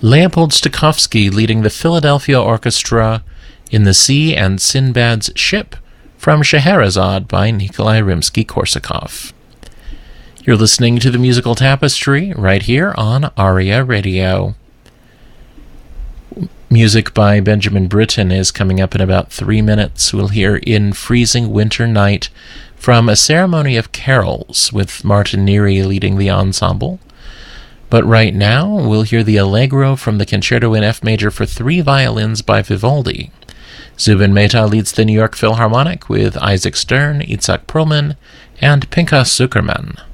Leopold Stokowski leading the Philadelphia Orchestra in The Sea and Sinbad's Ship from Scheherazade by Nikolai Rimsky-Korsakov. You're listening to the Musical Tapestry right here on ARIA Radio. Music by Benjamin Britten is coming up in about 3 minutes. We'll hear In Freezing Winter Night from A Ceremony of Carols with Martin Neary leading the ensemble. But right now, we'll hear the Allegro from the Concerto in F major for 3 violins by Vivaldi. Zubin Mehta leads the New York Philharmonic with Isaac Stern, Itzhak Perlman, and Pinchas Zuckerman.